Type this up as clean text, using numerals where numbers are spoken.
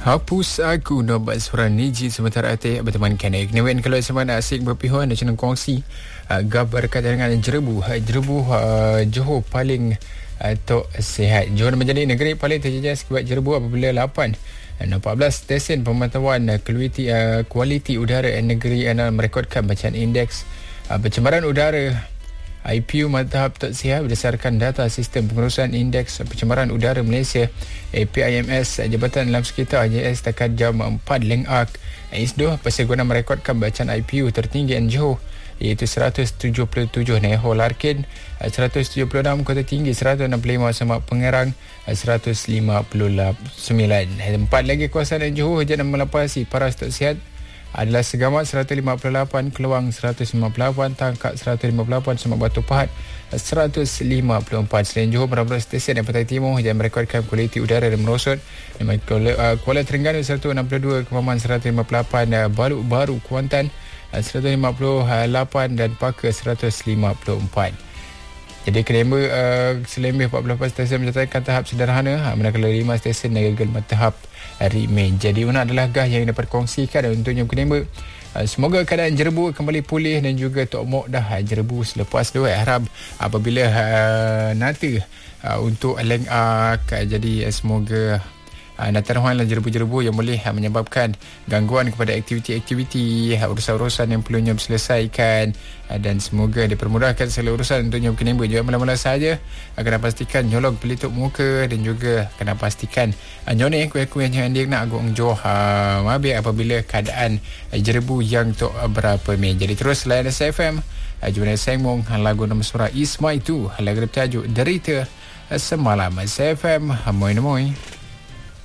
Hapus aku nampak suara niji sementara hati berteman kena. Kenewen kalau sama nak asing berpihak nak cenang kongsi gab berkaitan dengan Jerebu Johor paling atau sihat. Johor menjadi negeri paling terjejas akibat Jerebu apabila 14 stesen pemantauan kualiti udara negeri merekodkan bacaan indeks pencemaran udara IPU tahap tak sihat berdasarkan data sistem pengurusan indeks pencemaran udara Malaysia APIMS. Jabatan Alam Sekitar AJS setakat jam 4 Leng-Ak ISDO Pasir Guna merekodkan bacaan IPU tertinggi Johor iaitu 177 Nehor Larkin 176, Kota Tinggi 165, Semak Pengerang 159. 4 lagi kawasan Johor hujan melepasi paras tak sihat adalah Segamat 158, Keluang 158, Tangkak 158, Semak Batu Pahat 154. Selain Johor, beberapa stesen yang Pantai Timur yang merekodkan kualiti udara dan merosot. Kuala Terengganu 162, Kemaman 158, Baluk Baru Kuantan 158 dan Paka 154. Jadi Kelembur selembih 48 stesen menyatakan tahap sederhana manakala 5 stesen gagal tahap remeh. Jadi mana adalah gah yang dapat kongsikan untuknya Kelembur. Semoga keadaan Jerebu kembali pulih dan juga Tok Mok dah Jerebu selepas tu harap apabila nanti untuk Leng-Ak jadi semoga nataruhanlah jerebu-jerebu yang boleh menyebabkan gangguan kepada aktiviti-aktiviti urusan-urusan yang perlunya diselesaikan dan semoga dipermudahkan segala urusan untuknya Kelembur. Juga mula-mula saja kena pastikan nyolong pelitup muka dan juga kena pastikan nyone kuih-kuih yang dia nak agak joh mabik apabila keadaan jerebu yang tok berapa meh. Jadi terus layan SFM jumpa sengmong lagu nama surah Isma itu lagu bertajuk Derita Semalam. SFM Moin Moin.